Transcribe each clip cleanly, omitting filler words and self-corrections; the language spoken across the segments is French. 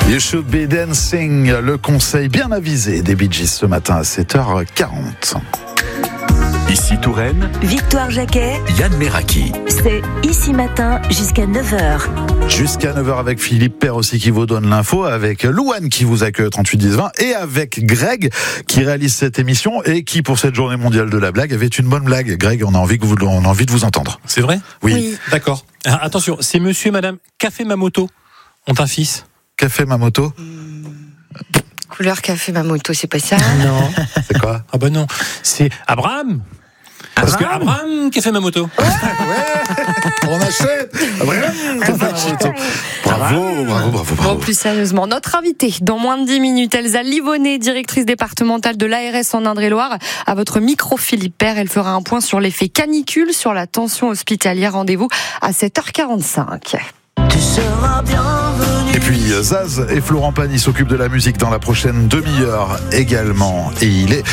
You should be dancing, le conseil bien avisé des Bee Gees ce matin à 7h40. Ici Touraine, Victoire Jacquet, Yann Meraki. c'est Ici Matin jusqu'à 9h. Jusqu'à 9h avec Philippe Père aussi qui vous donne l'info, avec Louane qui vous accueille au 38 10 20 et avec Greg qui réalise cette émission et qui pour cette journée mondiale de la blague avait une bonne blague. Greg, on a envie de vous entendre. C'est vrai ? Oui. D'accord. Ah, attention, c'est monsieur et madame Café Mamoto ont un fils. Café Mamoto, Couleur café Mamoto, c'est pas ça? Non. c'est quoi? Ah bah non, c'est Abraham. Parce que Abraham Café Mamoto. On achète. Café Mamoto. Bravo. Bon, plus sérieusement, notre invitée, dans moins de 10 minutes, Elsa Livonnet, directrice départementale de l'ARS en Indre-et-Loire, à votre micro, Philippe Père. Elle fera un point sur l'effet canicule, sur la tension hospitalière. Rendez-vous à 7h45. Et puis Zaz et Florent Pagny s'occupent de la musique dans la prochaine demi-heure également. Et il est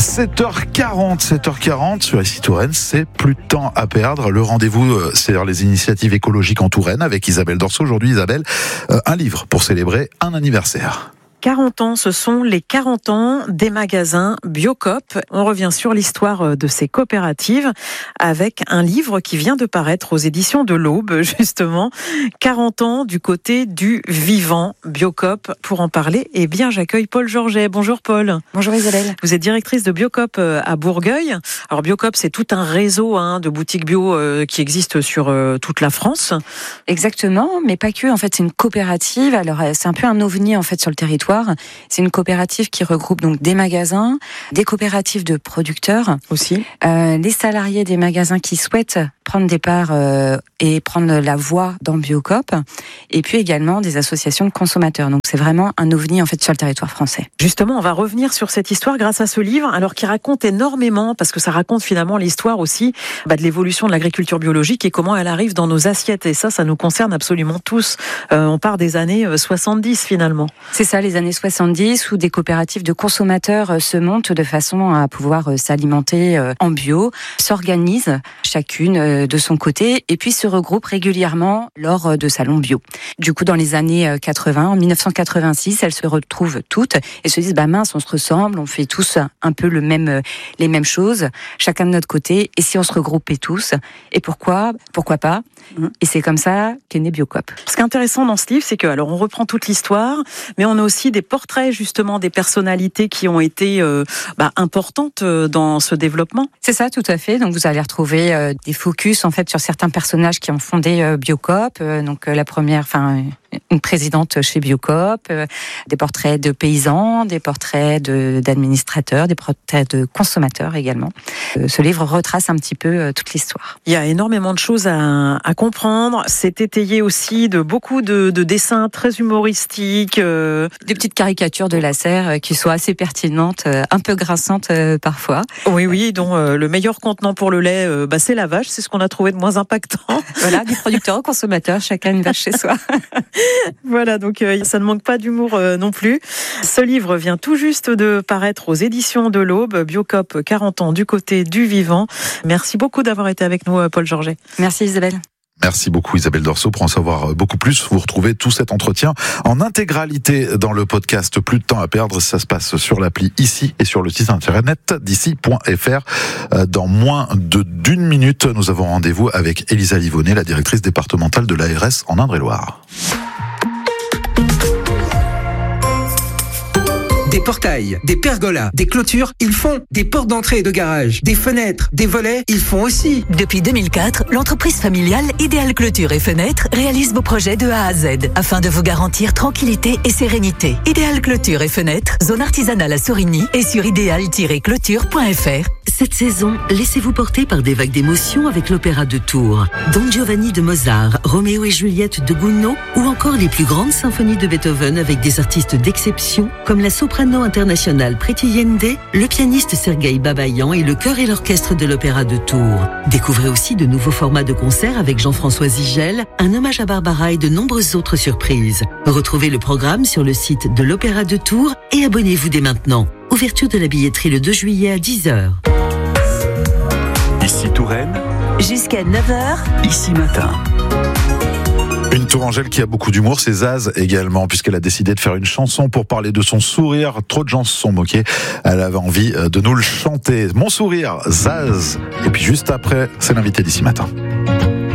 7h40 sur Ici Touraine, c'est plus de temps à perdre. Le rendez-vous, c'est les initiatives écologiques en Touraine avec Isabelle Dorso. Aujourd'hui, Isabelle, un livre pour célébrer un anniversaire. 40 ans, ce sont les 40 ans des magasins Biocoop. On revient sur l'histoire de ces coopératives avec un livre qui vient de paraître aux éditions de l'Aube, justement. 40 ans du côté du vivant Biocoop. Pour en parler, eh bien, j'accueille Paul Georget. Bonjour Paul. Bonjour Isabelle. Vous êtes directrice de Biocoop à Bourgueil. Alors Biocoop, c'est tout un réseau de boutiques bio qui existe sur toute la France. Exactement, mais pas que. En fait, c'est une coopérative. Alors, c'est un peu un ovni en fait sur le territoire. C'est une coopérative qui regroupe donc des magasins, des coopératives de producteurs Aussi. Les salariés des magasins qui souhaitent prendre des parts et prendre la voie dans Biocoop, et puis également des associations de consommateurs. Donc, c'est vraiment un ovni en fait sur le territoire français. Justement, on va revenir sur cette histoire grâce à ce livre, alors qui raconte énormément, parce que ça raconte finalement l'histoire aussi de l'évolution de l'agriculture biologique et comment elle arrive dans nos assiettes. Et ça nous concerne absolument tous. On part des années 70 finalement. C'est ça, les années 70, où des coopératives de consommateurs se montent de façon à pouvoir s'alimenter en bio, s'organisent chacune de son côté, et puis se regroupent régulièrement lors de salons bio. Du coup, dans les années 80, en 1986, elles se retrouvent toutes et se disent mince, on se ressemble, on fait tous un peu les mêmes choses, chacun de notre côté, et si on se regroupait tous, et pourquoi pas. Et c'est comme ça qu'est né Biocoop. Ce qui est intéressant dans ce livre, c'est que on reprend toute l'histoire, mais on a aussi des portraits justement des personnalités qui ont été importantes dans ce développement. C'est ça, tout à fait. Donc vous allez retrouver des focus en fait sur certains personnages qui ont fondé Biocoop. Donc la première, une présidente chez Biocoop, des portraits de paysans, des portraits d'administrateurs, des portraits de consommateurs également. Ce livre retrace un petit peu toute l'histoire. Il y a énormément de choses à comprendre. C'est étayé aussi de beaucoup de dessins très humoristiques. Des petites caricatures de la serre qui sont assez pertinentes, un peu grinçantes parfois. Oui, dont le meilleur contenant pour le lait, c'est la vache. C'est ce qu'on a trouvé de moins impactant. Voilà, du producteur au consommateur, chacun une vache chez soi. Voilà, donc ça ne manque pas d'humour non plus. Ce livre vient tout juste de paraître aux éditions de l'Aube, Biocoop 40 ans du côté du vivant. Merci beaucoup d'avoir été avec nous, Paul Georget. Merci Isabelle. Merci beaucoup Isabelle Dorso. Pour en savoir beaucoup plus, vous retrouvez tout cet entretien en intégralité dans le podcast Plus de temps à perdre. Ça se passe sur l'appli Ici et sur le site internet d'ici.fr. Dans moins d'une minute, nous avons rendez-vous avec Elsa Livonnet, la directrice départementale de l'ARS en Indre-et-Loire. Des portails, des pergolas, des clôtures, ils font. Des portes d'entrée et de garage, des fenêtres, des volets, ils font aussi. Depuis 2004, l'entreprise familiale Idéal Clôture et Fenêtres réalise vos projets de A à Z afin de vous garantir tranquillité et sérénité. Idéal Clôture et Fenêtres, zone artisanale à Sorigny et sur idéal-clôture.fr. Cette saison, laissez-vous porter par des vagues d'émotions avec l'opéra de Tours, Don Giovanni de Mozart, Roméo et Juliette de Gounod ou encore les plus grandes symphonies de Beethoven avec des artistes d'exception comme la soprano internationale Priti Yende, le pianiste Sergueï Babayan et le chœur et l'orchestre de l'opéra de Tours. Découvrez aussi de nouveaux formats de concerts avec Jean-François Zigel, un hommage à Barbara et de nombreuses autres surprises. Retrouvez le programme sur le site de l'Opéra de Tours et abonnez-vous dès maintenant. Ouverture de la billetterie le 2 juillet à 10h. Ici Touraine, Jusqu'à 9h, Ici Matin. Une Tourangelle qui a beaucoup d'humour, c'est Zaz également, puisqu'elle a décidé de faire une chanson pour parler de son sourire. Trop de gens se sont moqués. Elle avait envie de nous le chanter. Mon sourire, Zaz. Et puis juste après, c'est l'invité d'ici matin.